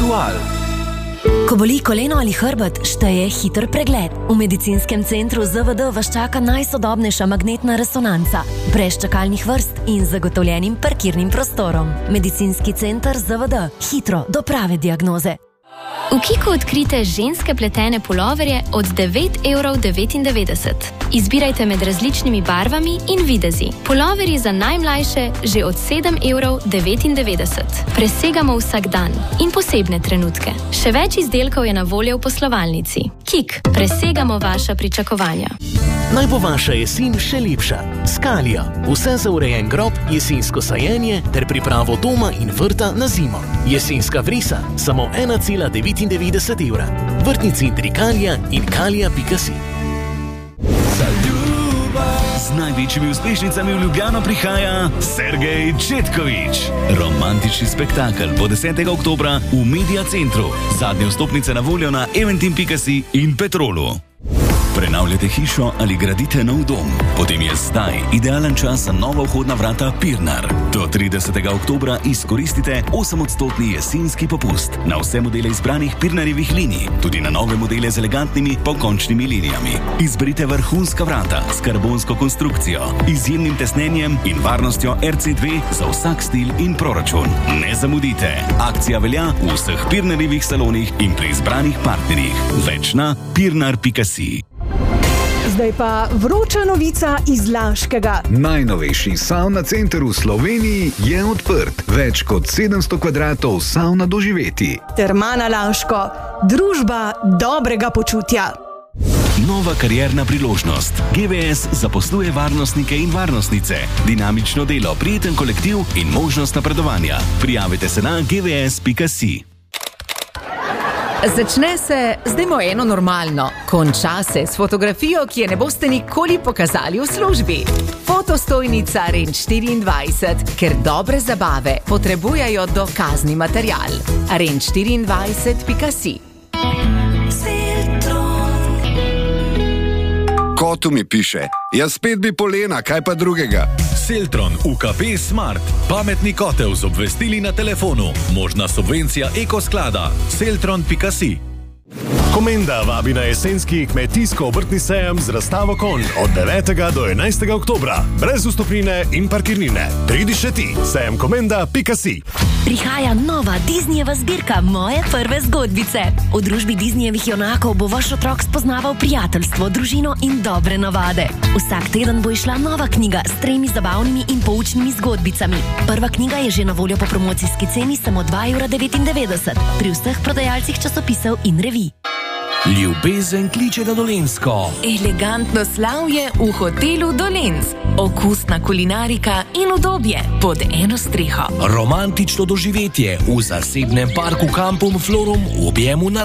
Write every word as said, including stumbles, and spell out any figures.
Aktual. Ko boli koleno ali hrbet, šteje hiter pregled. V medicinskem centru Z V D vas čaka najsodobnejša magnetna resonanca, brez čakalnih vrst in zagotovljenim parkirnim prostorom. Medicinski center Z V D. Hitro do prave diagnoze. V Kiku odkrite ženske pletene puloverje od devet evrov devetindevetdeset. Izbirajte med različnimi barvami in videzi. Puloverji za najmlajše že od sedem evrov devetindevetdeset. Presegamo vsak dan in posebne trenutke. Še več izdelkov je na voljo v poslovalnici. Kik, presegamo vaša pričakovanja. Naj bo vaša jesen še lepša. Skalija. Vse za urejen grob, jesensko sajenje ter pripravo doma in vrta na zimo. Jesenska vrisa samo ena cela devetindevetdeset evra. Vrtni centri Kalija in kalija pika si. Z največjimi uspešnicami v Ljubljano prihaja Sergej Četkovič. Romantični spektakel bo desetega oktobra v Media Centru. Zadnje vstopnice na voljo na eventim pika si in Petrolu. Prenavljate hišo ali gradite nov dom? Potem je zdaj idealen čas za nova vhodna vrata Pirnar. Do tridesetega oktobra izkoristite osemodstotni jesenski popust na vse modele izbranih Pirnarjevih linij, tudi na nove modele z elegantnimi pokončnimi linijami. Izberite vrhunska vrata s karbonsko konstrukcijo, izjemnim tesnenjem in varnostjo R C dve za vsak stil in proračun. Ne zamudite! Akcija velja v vseh Pirnarjevih salonih in pri izbranih partnerjih. Več na pirnar pika si. Zdaj pa vroča novica iz Laškega. Najnovejši savna center v Sloveniji je odprt. Več kot sedemsto kvadratov savna doživeti. Termana Laško. Družba dobrega počutja. Nova karierna priložnost. G V S zaposluje varnostnike in varnostnice. Dinamično delo, prijeten kolektiv in možnost napredovanja. Prijavite se na ge ve es pika si. Začne se zdaj mo eno normalno. Konča se s fotografijo, ki je ne boste nikoli pokazali v službi. Fotostojnica Range štiriindvajset, ker dobre zabave potrebujejo dokazni material. Range štiriindvajset pika si. Kotu mi piše, jaz spet bi polena, kaj pa drugega. Seltron U K P Smart. Pametni kotel z obvestili na telefonu. Možna subvencija ekosklada. seltron pika si. Komenda vabi na jesenski kmetijsko-obrtni sejem z razstavo konj od devetega do enajstega oktobra. Brez vstopnine in parkirnine. Pridi še ti. sejem komenda pika si. Prihaja nova Disneyjeva zbirka Moje prve zgodbice. V družbi Disneyjevih junakov bo vaš otrok spoznaval prijateljstvo, družino in dobre navade. Vsak teden bo išla nova knjiga s tremi zabavnimi in poučnimi zgodbicami. Prva knjiga je že na voljo po promocijski ceni samo dva evra devetindevetdeset pri vseh prodajalcih časopisov in revij. Ljubezen kliče na Dolenjsko. Elegantno slavje v hotelu Dolenc. Okusna kulinarika in udobje pod eno streho. Romantično doživetje v zasebnem parku Kampum Florum v objemu na